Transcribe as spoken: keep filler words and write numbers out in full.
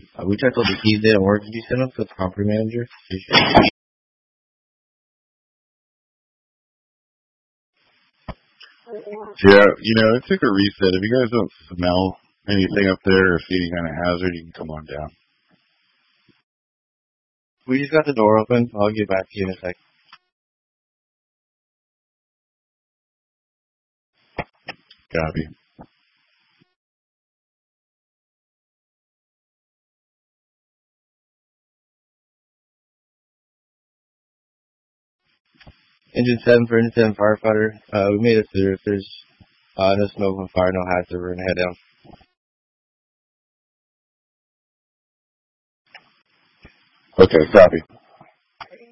Uh, we checked all the keys didn't work. Did you send them to the property manager? Yeah, you know, it took a reset. If you guys don't smell anything up there or see any kind of hazard, you can come on down. We just got the door open. I'll get back to you in a sec. Copy. Engine seven for engine seven firefighter. Uh, we made it through. If there's uh, no smoke on fire, no hazard, we're gonna head down. Okay, copy.